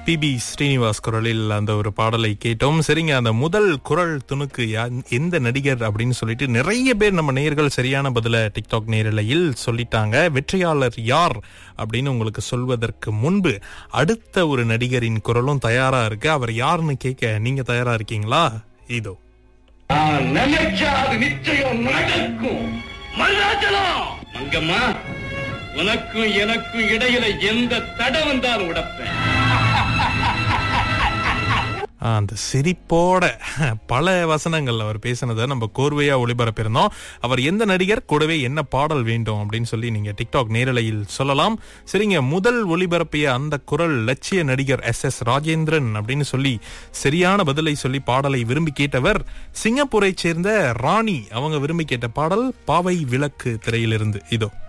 B Srinivas குரலில் அந்த ஒரு பாடலை கேட்டோம். சரிங்க, அந்த முதல் குரல் துணுக்கு எந்த நடிகர் அப்படின்னு சொல்லிட்டு நிறைய பேர் நம்ம நேயர்கள் சரியான பதில டிக்டாக் நேரலையில் சொல்லிட்டாங்க. வெற்றியாளர் யார் அப்படின்னு உங்களுக்கு சொல்வதற்கு முன்பு அடுத்த ஒரு நடிகரின் குரலும் தயாரா இருக்கு. அவர் யாருன்னு கேட்க நீங்க தயாரா இருக்கீங்களா? இதோ. நினைச்சா அது நிச்சயம் நடக்கும். மருதாச்சலம் மங்கம்மா, உனக்கும் எனக்கும் இடையில எந்த தடை வந்தாலும் உடப்பேன். அந்த சிரிப்போட பல வசனங்கள் அவர் பேசினதை நம்ம கோர்வையா ஒளிபரப்பிருந்தோம். அவர் எந்த நடிகர், கூடவே என்ன பாடல் வேண்டும் அப்படின்னு சொல்லி நீங்க டிக்டாக் நேரலையில் சொல்லலாம். சரிங்க, முதல் ஒளிபரப்பிய அந்த குரல் லட்சிய நடிகர் SS ராஜேந்திரன் அப்படின்னு சொல்லி சரியான பதிலை சொல்லி பாடலை விரும்பி கேட்டவர் சிங்கப்பூரை சேர்ந்த ராணி. அவங்க விரும்பி கேட்ட பாடல் பாவை விளக்கு திரையிலிருந்து. இதோ.